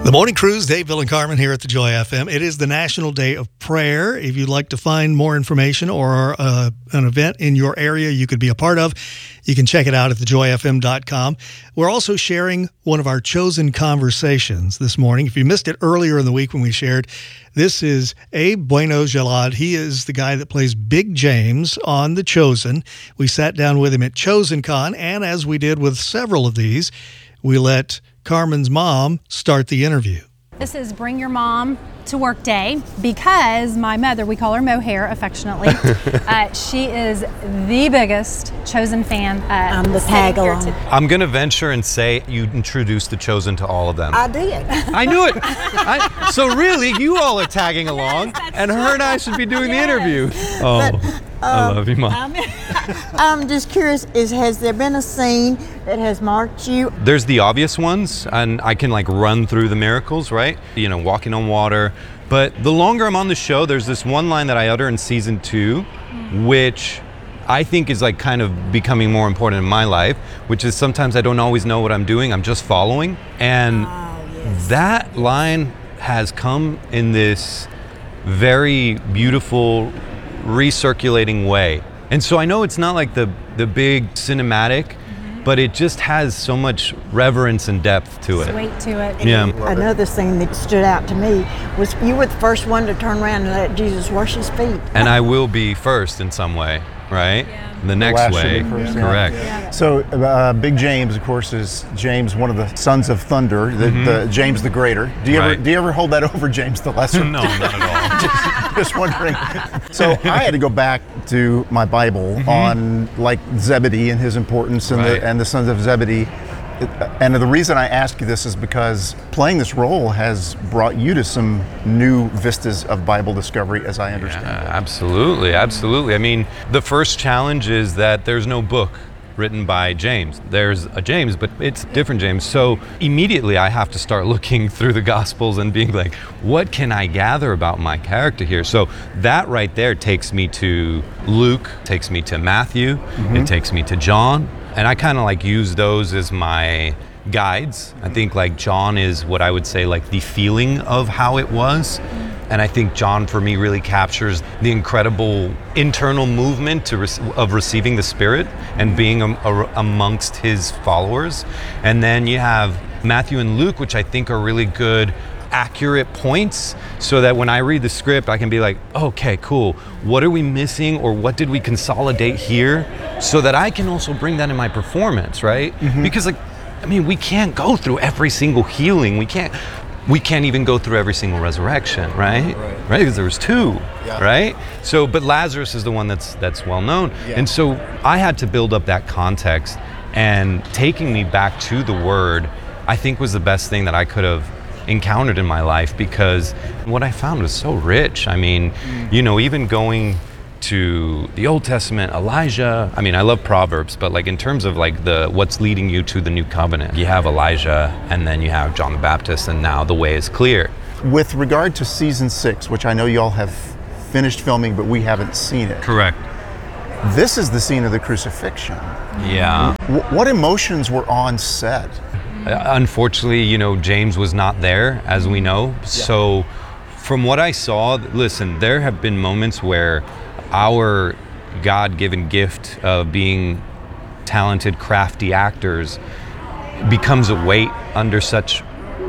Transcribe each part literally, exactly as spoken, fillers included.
The Morning Cruise, Dave, Bill, and Carmen here at the Joy F M. It is the National Day of Prayer. If you'd like to find more information or uh, an event in your area you could be a part of, you can check it out at the joy f m dot com. We're also sharing one of our chosen conversations this morning. If you missed it earlier in the week when we shared, this is Abe Bueno-Jalad. He is the guy that plays Big James on The Chosen. We sat down with him at ChosenCon, and as we did with several of these, we let Carmen's mom start the interview. This is Bring Your Mom to Work Day because my mother, we call her Mohair affectionately, uh, she is the biggest Chosen fan. Uh, I'm the tag along. I'm going to venture and say you introduced The Chosen to all of them. I did. I knew it. I, so really, you all are tagging along, Yes, and her and I should be doing Yes. the interview. Oh, But, I um, love you, Mom. I'm just curious, is has there been a scene that has marked you? There's the obvious ones, and I can like run through the miracles, right? You know, walking on water. But the longer I'm on the show, there's this one line that I utter in season two, which I think is like kind of becoming more important in my life, which is sometimes I don't always know what I'm doing. I'm just following. And that line has come in this very beautiful, recirculating way. And so I know it's not like the, the big cinematic, but it just has so much reverence and depth to it. Weight to it. Yeah. Another thing that stood out to me was you were the first one to turn around and let Jesus wash his feet. And I will be first in some way, right? The next last way, should be first, yeah. correct. So, uh, Big James, of course, is James, one of the sons of thunder, the, the James the Greater. Do you ever Right. do you ever hold that over James the Lesser? No, not at all. Just wondering. So I had to go back to my Bible on like Zebedee and his importance and Right. the and the sons of Zebedee. And the reason I ask you this is because playing this role has brought you to some new vistas of Bible discovery, as I understand. Yeah, absolutely, absolutely. I mean, the first challenge is that there's no book written by James. There's a James, but it's different James. So immediately I have to start looking through the Gospels and being like, what can I gather about my character here? So that right there takes me to Luke, takes me to Matthew, it takes me to John. And I kind of like use those as my guides. I think like John is what I would say like the feeling of how it was. And I think John for me really captures the incredible internal movement to re- of receiving the Spirit and being a, a, amongst his followers. And then you have Matthew and Luke, which I think are really good, accurate points, so that when I read the script, I can be like, okay, cool. What are we missing, or what did we consolidate here, so that I can also bring that in my performance, right? Because like, I mean, we can't go through every single healing. We can't. We can't even go through every single resurrection, right? Right. Right, because there was two, Yeah. right? So, but Lazarus is the one that's that's well known, Yeah. and so I had to build up that context, and taking me back to the Word, I think was the best thing that I could have encountered in my life, because what I found was so rich. I mean, you know, even going to the Old Testament, Elijah, I mean, I love Proverbs, but like in terms of like the what's leading you to the new covenant, you have Elijah, and then you have John the Baptist, and now the way is clear. With regard to season six, which I know y'all have finished filming, but we haven't seen it. Correct. This is the scene of the crucifixion. Yeah. W- what emotions were on set? Uh, Unfortunately, you know, James was not there, as we know. So from what I saw, listen, there have been moments where our God-given gift of being talented, crafty actors becomes a weight under such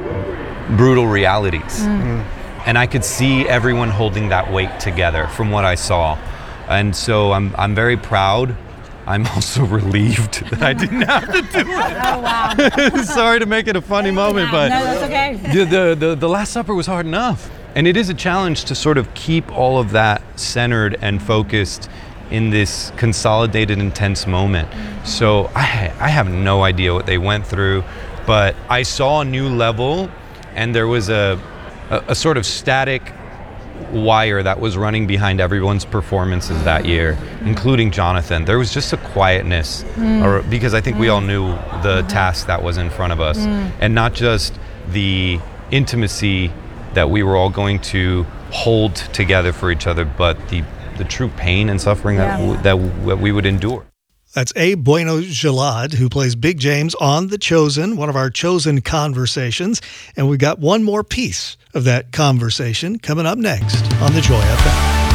brutal realities. And I could see everyone holding that weight together from what I saw. And so I'm I'm very proud. I'm also relieved that I didn't have to do it. Oh, wow. Sorry to make it a funny moment, but No, that's okay. the, the, the, the Last Supper was hard enough. And it is a challenge to sort of keep all of that centered and focused in this consolidated, intense moment. So I, I have no idea what they went through, but I saw a new level, and there was a, a, a sort of static wire that was running behind everyone's performances that year, including Jonathan. There was just a quietness, or, because I think we all knew the task that was in front of us, and not just the intimacy that we were all going to hold together for each other, but the the true pain and suffering that Yeah. w- that, w- that we would endure. That's Abe Bueno Gelad, who plays Big James on The Chosen, one of our Chosen conversations. And we got one more piece of that conversation coming up next on The Joy F M.